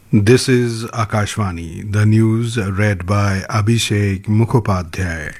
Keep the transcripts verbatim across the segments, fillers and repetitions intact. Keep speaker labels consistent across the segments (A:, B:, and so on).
A: This is Akashvani, the news read by Abhishek Mukhopadhyay.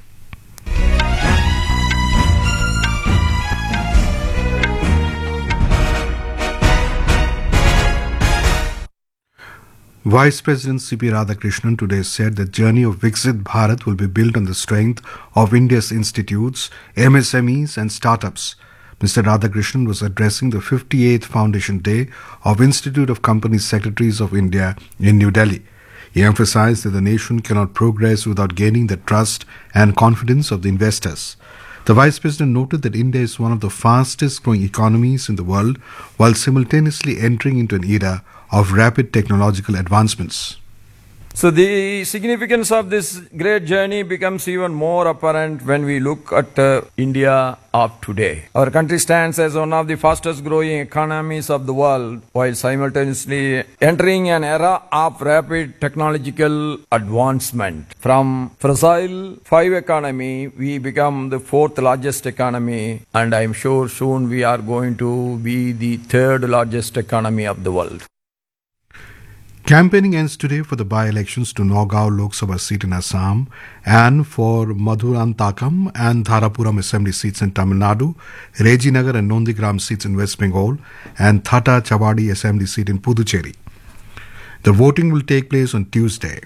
A: Vice President C P Radhakrishnan today said the journey of Viksit Bharat will be built on the strength of India's institutes, M S M Es and startups. Mister Radhakrishnan was addressing the fifty-eighth Foundation Day of Institute of Company Secretaries of India in New Delhi. He emphasized that the nation cannot progress without gaining the trust and confidence of the investors. The Vice President noted that India is one of the fastest growing economies in the world while simultaneously entering into an era of rapid technological advancements.
B: So the significance of this great journey becomes even more apparent when we look at uh, India of today. Our country stands as one of the fastest growing economies of the world while simultaneously entering an era of rapid technological advancement. From fragile five economy, we become the fourth largest economy, and I am sure soon we are going to be the third largest economy of the world.
A: Campaigning ends today for the by-elections to Nagaon Lok Sabha seat in Assam and for Madhurantakam and Tharapuram assembly seats in Tamil Nadu, Rejinagar and Nondigram seats in West Bengal, and Thata Chavadi assembly seat in Puducherry. The voting will take place on Tuesday.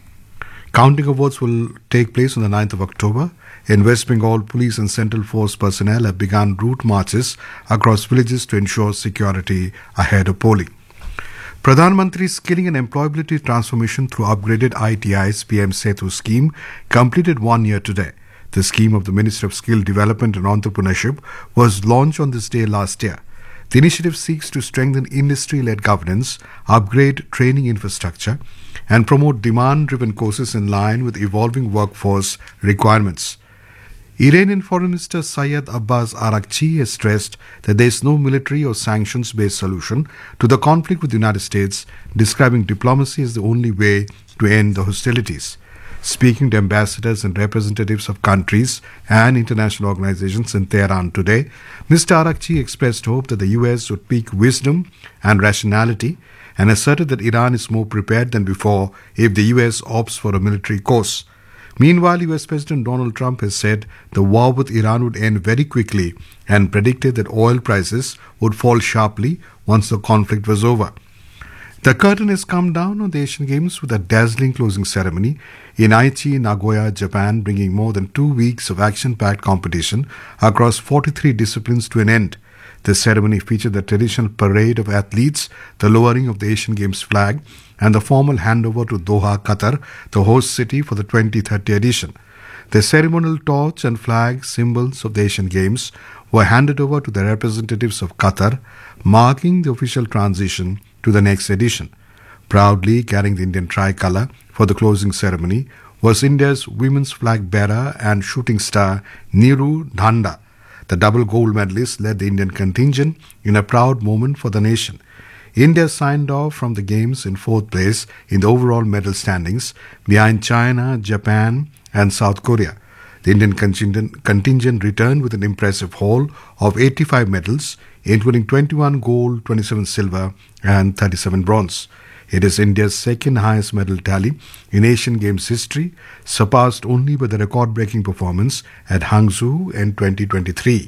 A: Counting of votes will take place on the ninth of October. In West Bengal, police and central force personnel have begun route marches across villages to ensure security ahead of polling. Pradhan Mantri's Skilling and Employability Transformation through Upgraded I T Is P M Setu scheme completed one year today. The scheme of the Ministry of Skill Development and Entrepreneurship was launched on this day last year. The initiative seeks to strengthen industry-led governance, upgrade training infrastructure, and promote demand-driven courses in line with evolving workforce requirements. Iranian Foreign Minister Syed Abbas Araghchi has stressed that there is no military or sanctions-based solution to the conflict with the United States, describing diplomacy as the only way to end the hostilities. Speaking to ambassadors and representatives of countries and international organizations in Tehran today, Mister Araghchi expressed hope that the U S would pick wisdom and rationality and asserted that Iran is more prepared than before if the U S opts for a military course. Meanwhile, U S President Donald Trump has said the war with Iran would end very quickly and predicted that oil prices would fall sharply once the conflict was over. The curtain has come down on the Asian Games with a dazzling closing ceremony in Aichi, Nagoya, Japan, bringing more than two weeks of action-packed competition across forty-three disciplines to an end. The ceremony featured the traditional parade of athletes, the lowering of the Asian Games flag, and the formal handover to Doha, Qatar, the host city for the twenty thirty edition. The ceremonial torch and flag, symbols of the Asian Games, were handed over to the representatives of Qatar, marking the official transition to the next edition. Proudly carrying the Indian tricolour for the closing ceremony was India's women's flag bearer and shooting star Neeru Dhanda. The double gold medalist led the Indian contingent in a proud moment for the nation. India signed off from the Games in fourth place in the overall medal standings behind China, Japan and South Korea. The Indian contingent, contingent returned with an impressive haul of eighty-five medals, including twenty-one gold, twenty-seven silver and thirty-seven bronze. It is India's second highest medal tally in Asian Games history, surpassed only by the record-breaking performance at Hangzhou in twenty twenty-three.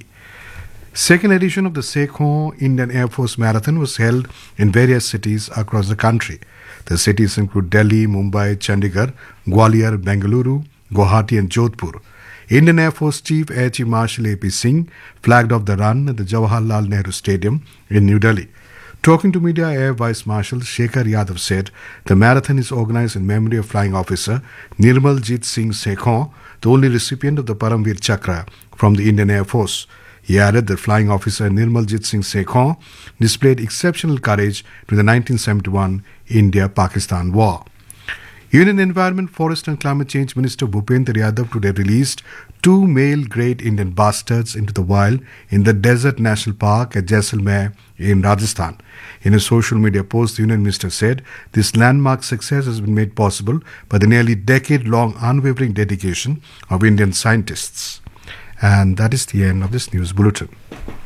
A: Second edition of the Sekhon Indian Air Force Marathon was held in various cities across the country. The cities include Delhi, Mumbai, Chandigarh, Gwalior, Bengaluru, Guwahati and Jodhpur. Indian Air Force Chief Air Chief Marshal A P Singh flagged off the run at the Jawaharlal Nehru Stadium in New Delhi. Talking to media, Air Vice Marshal Shekhar Yadav said the marathon is organized in memory of Flying Officer Nirmaljit Singh Sekhon, the only recipient of the Paramveer Chakra from the Indian Air Force. He added that Flying Officer Nirmaljit Singh Sekhon displayed exceptional courage during the nineteen seventy-one India-Pakistan War. Union Environment, Forest and Climate Change Minister Bhupendra Yadav today released two male great Indian bastards into the wild in the Desert National Park at Jaisalmer in Rajasthan. In a social media post, the Union Minister said this landmark success has been made possible by the nearly decade-long unwavering dedication of Indian scientists. And that is the end of this news bulletin.